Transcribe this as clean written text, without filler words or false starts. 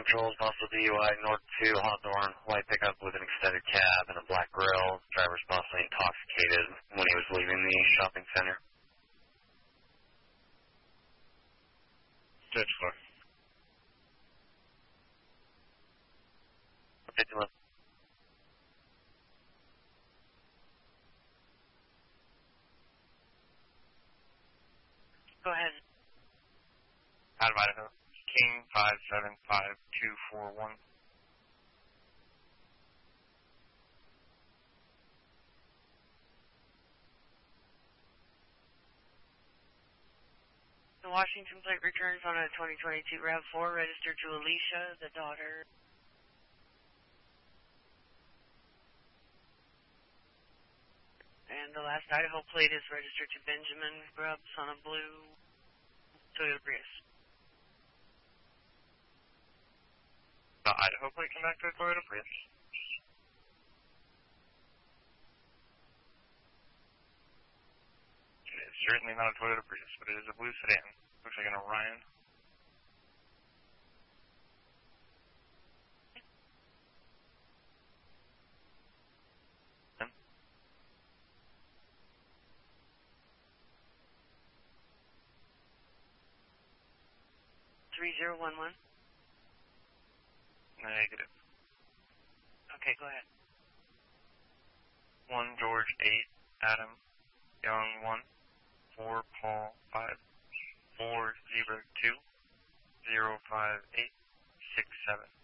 Controls, possible DUI, North 2, Hawthorne, white pickup with an extended cab and a black grill. Driver's possibly intoxicated when he was leaving the shopping center. Ditch floor. 51. Go ahead. Out of Idaho. King 575241. The Washington plate returns on a 2022 RAV4 registered to Alicia, the daughter. And the last Idaho plate is registered to Benjamin Grubbs on a blue Toyota Prius. The Idaho plate come back to a Toyota Prius? It is certainly not a Toyota Prius, but it is a blue sedan. Looks like an Orion. Then? 3011. Negative. Okay, go ahead. 1 George 8, Adam, Young 1, 4 Paul 5, 4 Zebra 2, 05867.